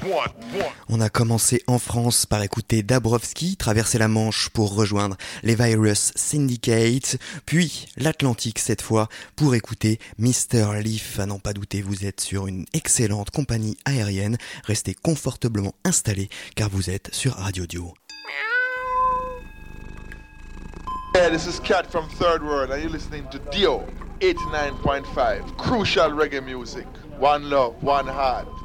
On a commencé en France par écouter Dabrowski, traverser la Manche pour rejoindre les Virus Syndicate, puis l'Atlantique cette fois pour écouter Mr. Leaf. À n'en pas douter, vous êtes sur une excellente compagnie aérienne. Restez confortablement installés car vous êtes sur Radio Dio. Yeah, this is Cat from Third World and you're listening to Dio 89.5. Crucial reggae music. One love, one heart.